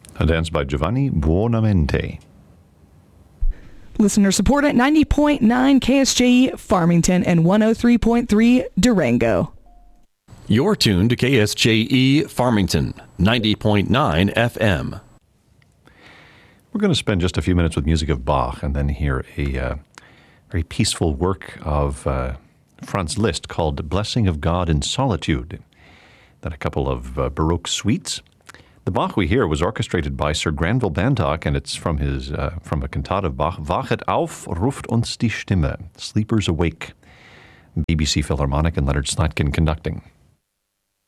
A dance by Giovanni Buonamente. Listener support at 90.9 KSJE Farmington and 103.3 Durango. You're tuned to KSJE Farmington, 90.9 FM. We're going to spend just a few minutes with music of Bach and then hear a very peaceful work of Franz Liszt called Blessing of God in Solitude. Then a couple of Baroque suites. The Bach we hear was orchestrated by Sir Granville Bantock, and it's from a cantata of Bach, Wachet auf, ruft uns die Stimme, Sleepers Awake. BBC Philharmonic and Leonard Slatkin conducting.